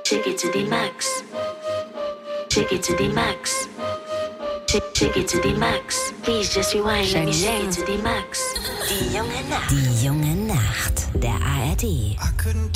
Shake it to the max. Shake it to the max. Shake it to the max. Please just rewind. Let me shake it to the max. Die junge Nacht. Der ARD. I couldn't